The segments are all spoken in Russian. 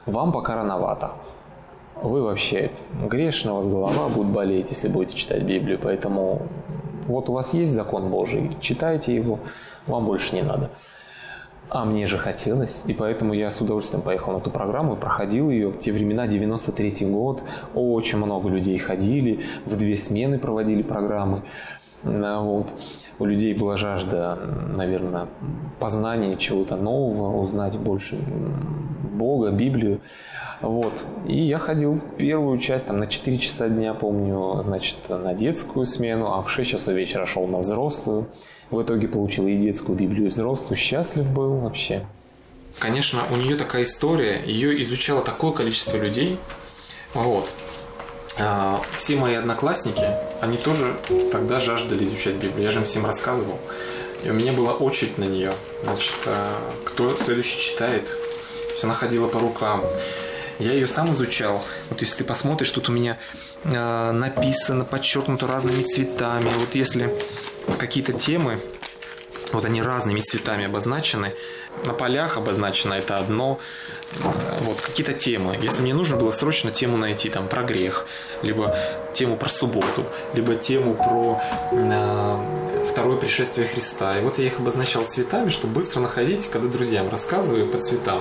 вам пока рановато. Вы вообще грешны, у вас голова будет болеть, если будете читать Библию. Поэтому вот у вас есть закон Божий, читайте его, вам больше не надо. А мне же хотелось, и поэтому я с удовольствием поехал на ту программу и проходил ее. В те времена, 93-й год, очень много людей ходили, в 2 смены проводили программы. Вот. У людей была жажда, наверное, познания чего-то нового, узнать больше Бога, Библию. Вот. И я ходил первую часть на 4 часа дня, помню, значит, на детскую смену, а в 6 часов вечера шел на взрослую. В итоге получил и детскую Библию, и взрослую. Счастлив был вообще. Конечно, у нее такая история, ее изучало такое количество людей. Вот. Все мои одноклассники, они тоже тогда жаждали изучать Библию. Я же им всем рассказывал. И у меня была очередь на нее. Значит, кто следующий читает. То есть она ходила по рукам. Я ее сам изучал. Вот если ты посмотришь, тут у меня написано, подчеркнуто разными цветами. Вот если какие-то темы, вот они разными цветами обозначены. На полях обозначено это одно. Вот какие-то темы. Если мне нужно было срочно тему найти там про грех, либо тему про субботу, либо тему про второе пришествие Христа. И вот я их обозначал цветами, чтобы быстро находить, когда друзьям рассказываю по цветам.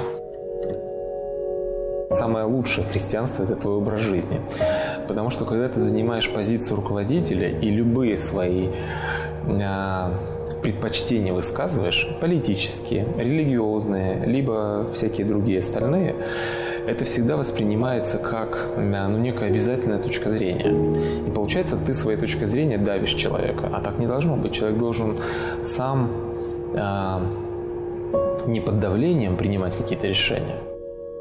Самое лучшее христианство – это твой образ жизни. Потому что когда ты занимаешь позицию руководителя и любые свои предпочтения высказываешь, политические, религиозные, либо всякие другие остальные, это всегда воспринимается как некая обязательная точка зрения. И получается, ты своей точкой зрения давишь человека. А так не должно быть. Человек должен сам не под давлением принимать какие-то решения,